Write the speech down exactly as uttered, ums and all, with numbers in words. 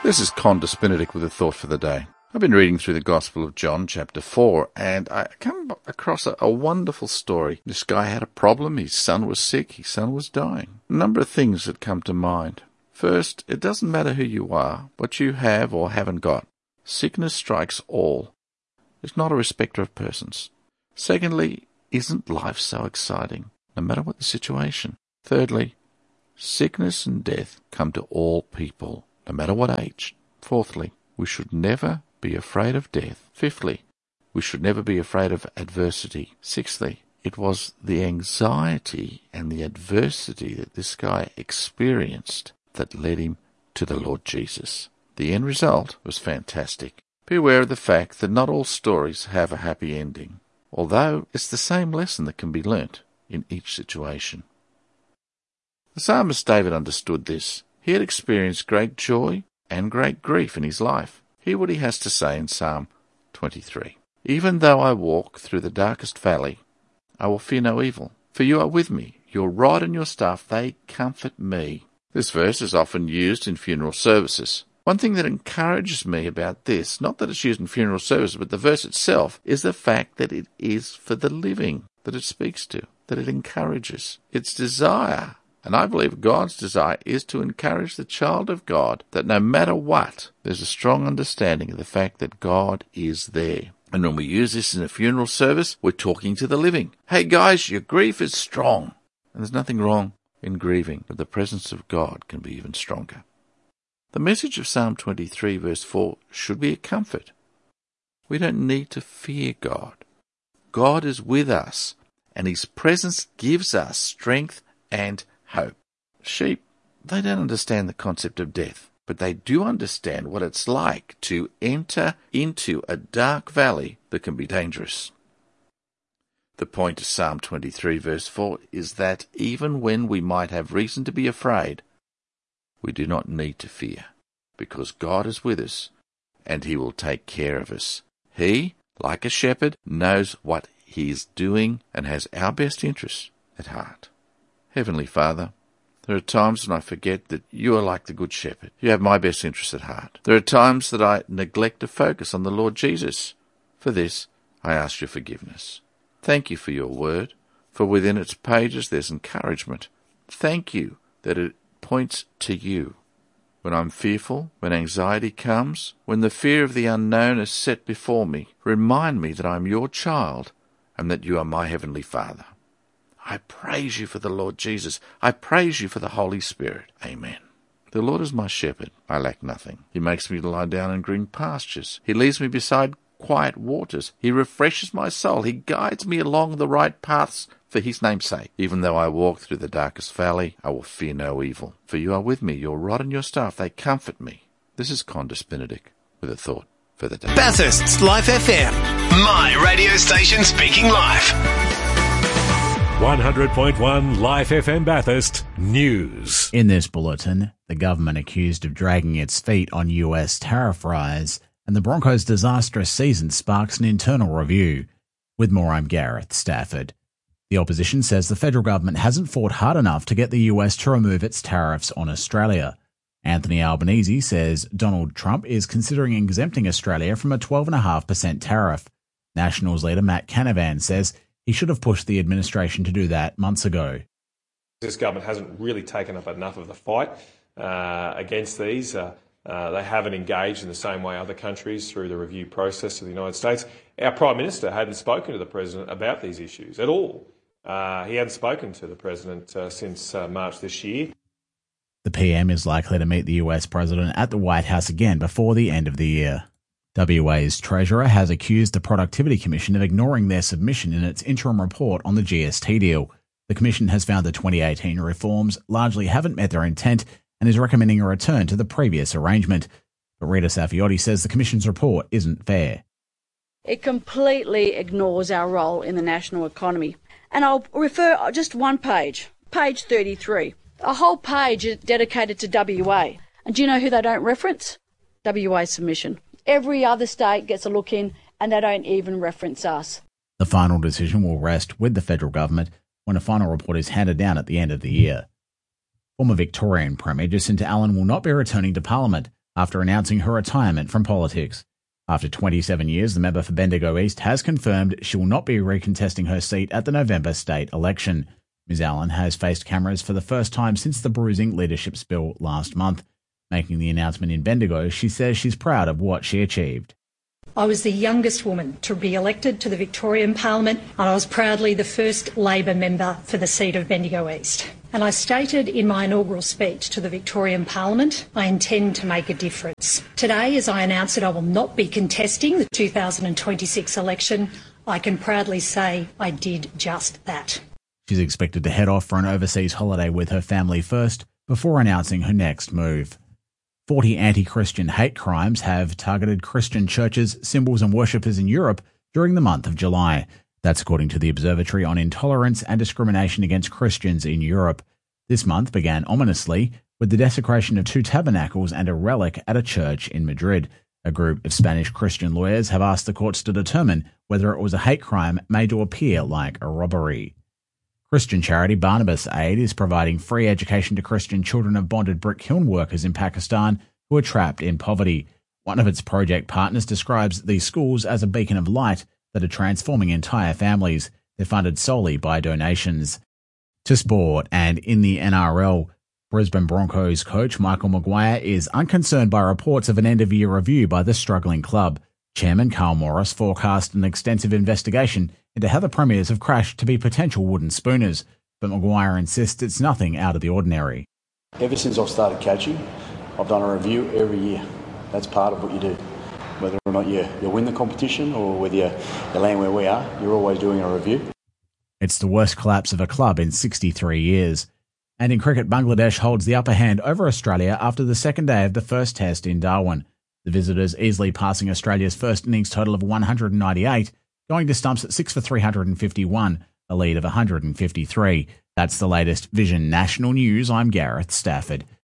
This is Condis Benedict with a thought for the day. I've been reading through the Gospel of John, chapter four, and I come across a, a wonderful story. This guy had a problem. His son was sick. His son was dying. A number of things that come to mind. First, it doesn't matter who you are, what you have or haven't got. Sickness strikes all. It's not a respecter of persons. Secondly, isn't life so exciting, no matter what the situation? Thirdly, sickness and death come to all people, no matter what age. Fourthly, we should never be afraid of death. Fifthly, we should never be afraid of adversity. Sixthly, it was the anxiety and the adversity that this guy experienced that led him to the Lord Jesus. The end result was fantastic. Be aware of the fact that not all stories have a happy ending, although it's the same lesson that can be learnt in each situation. The psalmist David understood this. He had experienced great joy and great grief in his life. Hear what he has to say in Psalm twenty-three. Even though I walk through the darkest valley, I will fear no evil, for you are with me. Your rod and your staff, they comfort me. This verse is often used in funeral services. One thing that encourages me about this, not that it's used in funeral services, but the verse itself, is the fact that it is for the living, that it speaks to, that it encourages. Its desire, and I believe God's desire, is to encourage the child of God that no matter what, there's a strong understanding of the fact that God is there. And when we use this in a funeral service, we're talking to the living. Hey guys, your grief is strong. And there's nothing wrong in grieving, but the presence of God can be even stronger. The message of Psalm twenty-three verse four should be a comfort. We don't need to fear God. God is with us, and his presence gives us strength and hope. Sheep, they don't understand the concept of death, but they do understand what it's like to enter into a dark valley that can be dangerous. The point of Psalm twenty-three verse four is that even when we might have reason to be afraid, we do not need to fear, because God is with us, and he will take care of us. He, like a shepherd, knows what he is doing and has our best interests at heart. Heavenly Father, there are times when I forget that you are like the Good Shepherd. You have my best interests at heart. There are times that I neglect to focus on the Lord Jesus. For this, I ask your forgiveness. Thank you for your word, for within its pages there's encouragement. Thank you that it points to you. When I'm fearful, when anxiety comes, when the fear of the unknown is set before me, remind me that I'm your child and that you are my Heavenly Father. I praise you for the Lord Jesus. I praise you for the Holy Spirit. Amen. The Lord is my shepherd. I lack nothing. He makes me to lie down in green pastures. He leads me beside quiet waters. He refreshes my soul. He guides me along the right paths for his name's sake. Even though I walk through the darkest valley, I will fear no evil. For you are with me. Your rod and your staff, they comfort me. This is Condis Benedict with a thought for the day. Bathurst's Life F M. My radio station speaking live. one hundred point one Life F M Bathurst News. In this bulletin, the government accused of dragging its feet on U S tariff rise, and the Broncos' disastrous season sparks an internal review. With more, I'm Gareth Stafford. The opposition says the federal government hasn't fought hard enough to get the U S to remove its tariffs on Australia. Anthony Albanese says Donald Trump is considering exempting Australia from a twelve point five percent tariff. Nationals leader Matt Canavan says he should have pushed the administration to do that months ago. This government hasn't really taken up enough of the fight uh, against these. Uh, uh, they haven't engaged in the same way other countries through the review process of the United States. Our Prime Minister hadn't spoken to the President about these issues at all. Uh, he hadn't spoken to the President uh, since uh, March this year. The P M is likely to meet the U S President at the White House again before the end of the year. W A's Treasurer has accused the Productivity Commission of ignoring their submission in its interim report on the G S T deal. The Commission has found the twenty eighteen reforms largely haven't met their intent and is recommending a return to the previous arrangement. But Rita Safiotti says the Commission's report isn't fair. It completely ignores our role in the national economy. And I'll refer just one page, page thirty-three. A whole page is dedicated to W A. And do you know who they don't reference? W A's submission. Every other state gets a look in and they don't even reference us. The final decision will rest with the federal government when a final report is handed down at the end of the year. Former Victorian Premier Jacinta Allen will not be returning to Parliament. after announcing her retirement from politics. After twenty-seven years, the member for Bendigo East has confirmed she will not be recontesting her seat at the November state election. Miz Allen has faced cameras for the first time since the bruising leadership spill last month. Making the announcement in Bendigo, she says she's proud of what she achieved. I was the youngest woman to be elected to the Victorian Parliament, and I was proudly the first Labor member for the seat of Bendigo East. And I stated in my inaugural speech to the Victorian Parliament, I intend to make a difference. Today, as I announce that I will not be contesting the two thousand twenty-six election, I can proudly say I did just that. She's expected to head off for an overseas holiday with her family first, before announcing her next move. forty anti-Christian hate crimes have targeted Christian churches, symbols and worshippers in Europe during the month of July. That's according to the Observatory on Intolerance and Discrimination Against Christians in Europe. This month began ominously with the desecration of two tabernacles and a relic at a church in Madrid. A group of Spanish Christian lawyers have asked the courts to determine whether it was a hate crime made to appear like a robbery. Christian charity Barnabas Aid is providing free education to Christian children of bonded brick kiln workers in Pakistan who are trapped in poverty. One of its project partners describes these schools as a beacon of light that are transforming entire families. They're funded solely by donations. To sport, and in the N R L, Brisbane Broncos coach Michael Maguire is unconcerned by reports of an end-of-year review by the struggling club. Chairman Carl Morris forecast an extensive investigation into how the premiers have crashed to be potential wooden spooners, but Maguire insists it's nothing out of the ordinary. Ever since I've started coaching, I've done a review every year. That's part of what you do. Whether or not you, you win the competition or whether you, you land where we are, you're always doing a review. It's the worst collapse of a club in sixty-three years. And in cricket, Bangladesh holds the upper hand over Australia after the second day of the first test in Darwin. The visitors easily passing Australia's first innings total of one hundred ninety-eight, going to stumps at six for three hundred fifty-one, a lead of one hundred fifty-three. That's the latest Vision National News. I'm Gareth Stafford.